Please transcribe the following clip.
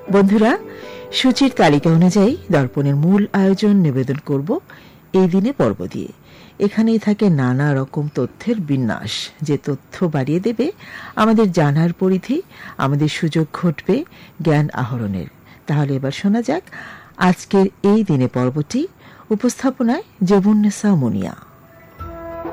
বন্ধুরা, সূচির তালিকা অনুযায়ী দর্পণের মূল আয়োজন নিবেদন করব এই দিনে পর্ব দিয়ে। এখানেই থাকে নানা রকম তথ্যের বিন্যাস, যে তথ্য বাড়িয়ে দেবে আমাদের জানার পরিধি, আমাদের সুযোগ ঘটবে জ্ঞান আহরণের। তাহলে এবার শোনা যাক আজকের এই দিনে পর্বটি। উপস্থাপনায় জবুন্নেসা মুনিয়া।